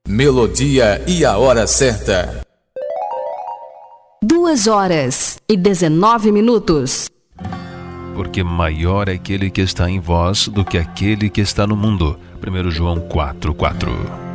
Melodia e a hora certa. 2h19. Porque maior é aquele que está em vós do que aquele que está no mundo. 1 João 4:4.